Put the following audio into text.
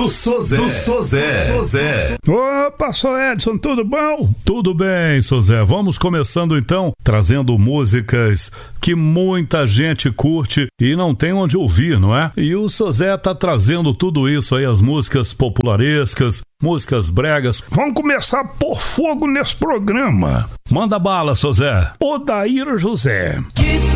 do Sozé. Opa, sou Edson, tudo bom? Tudo bem, Sozé. Vamos começando então, trazendo músicas que muita gente curte e não tem onde ouvir, não é? E o Sozé tá trazendo tudo isso aí, as músicas popularescas, músicas bregas. Vamos começar a pôr fogo nesse programa. Manda bala, Sozé. Odair José.